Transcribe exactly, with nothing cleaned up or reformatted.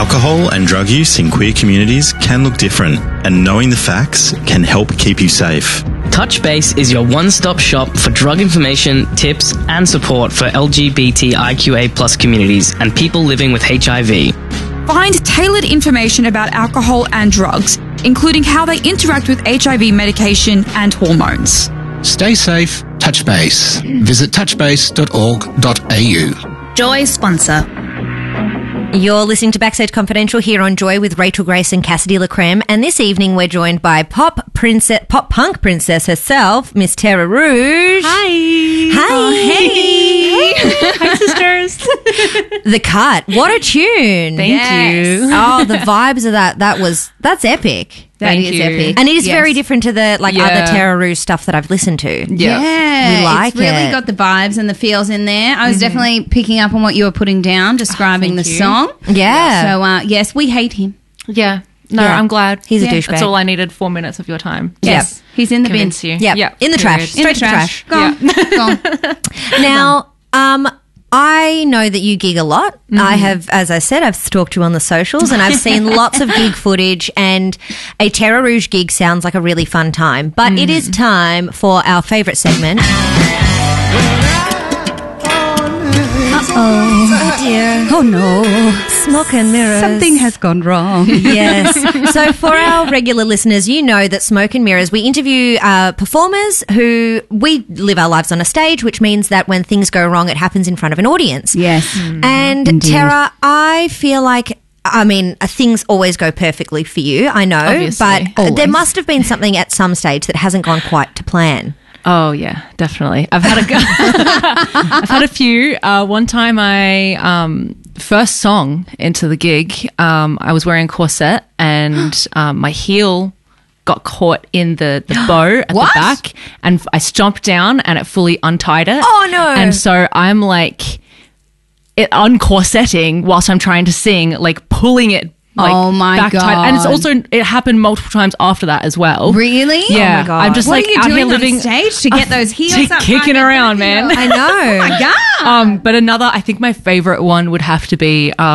Alcohol and drug use in queer communities can look different, and knowing the facts can help keep you safe. Touchbase is your one-stop shop for drug information, tips, and support for L G B T I Q A plus communities and people living with H I V. Find tailored information about alcohol and drugs, including how they interact with H I V medication and hormones. Stay safe, Touchbase. Visit touchbase dot org dot a u. Joy sponsor. You're listening to Backstage Confidential here on Joy with Rachel Grace and Cassidy LaCreme, and this evening we're joined by pop princess, pop punk princess herself, Miss Terra Rouge. Hi. Hi. Oh, hey. Hi, sisters. The Cut. What a tune. Thank yes. you. Oh, the vibes of that. That was, that's epic. That Thank is you. epic. And it is yes. very different to the like yeah. other Terra Rouge stuff that I've listened to. Yeah. yeah we like it's really it. got the vibes and the feels in there. I was mm-hmm. definitely picking up on what you were putting down, describing oh, the you. song. Yeah. So, uh, yes, we hate him. Yeah. No, yeah. I'm glad. He's yeah. a douchebag. That's all I needed, four minutes of your time. Yes. Yep. He's in the Convince bin. you. Yeah. Yep. In the Period. trash. Straight in the to trash. the trash. trash. Go on. Go on. Now, um... I know that you gig a lot. Mm-hmm. I have, as I said, I've stalked you on the socials and I've seen lots of gig footage, and a Terra Rouge gig sounds like a really fun time. But mm. it is time for our favourite segment. Uh-oh. Oh, dear. Oh, no. Smoke and Mirrors. Something has gone wrong. Yes. So for our regular listeners, you know that Smoke and Mirrors, we interview uh, performers who we live our lives on a stage, which means that when things go wrong, it happens in front of an audience. Yes. Mm. And Indeed. Terra, I feel like, I mean, uh, things always go perfectly for you, I know, Obviously. but Always. there must have been something at some stage that hasn't gone quite to plan. Oh yeah, definitely. I've had a, I've had a few. Uh, one time, I um, first song into the gig, um, I was wearing a corset and um, my heel got caught in the, the bow at What? the back, and I stomped down and it fully untied it. Oh, no. And so I'm like it uncorsetting whilst I'm trying to sing, like pulling it. Like, Oh, my back tight. God. And it's also, it happened multiple times after that as well. Really? Yeah. Oh my God. I'm just What like are you out doing here living on stage to get those heels to up? kicking high? around, man. I know. Oh, my God. Um, but another, I think my favorite one would have to be. Um,